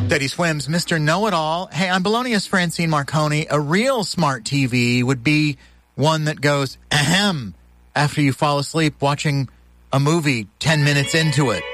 Daddy Swims, Mr. Know-It-All. Hey, I'm Belonius Francine Marconi. A real smart TV would be one that goes, ahem, after you fall asleep watching a movie 10 minutes into it.